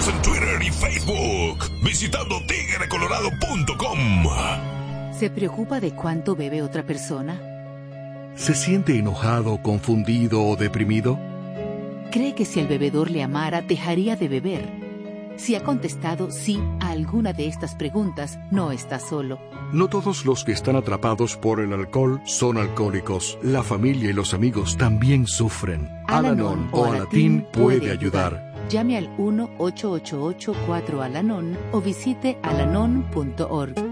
Síguenos en Twitter y Facebook visitando tigrecolorado.com. ¿Se preocupa de cuánto bebe otra persona? ¿Se siente enojado, confundido o deprimido? ¿Cree que si el bebedor le amara, dejaría de beber? Si ha contestado sí a alguna de estas preguntas, no está solo. No todos los que están atrapados por el alcohol son alcohólicos. La familia y los amigos también sufren. Al-Anon o Alatín puede ayudar. Llame al 1-888-4-ALANON o visite alanon.org.